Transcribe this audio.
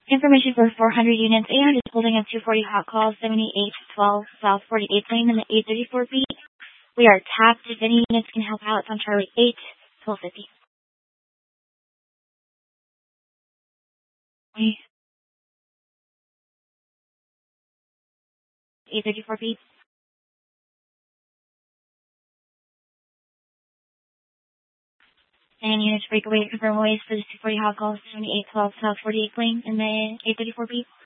Information for 400 units. 800 is holding at 240 hot call, 7812 South 48th Lane in the 834 beat. We are tapped. If any units can help out, it's on Charlie 8, 1250. 834 beat. And units breakaway confirm ways for the 240 hot call, 7812 South 48th Lane in the 834 beat.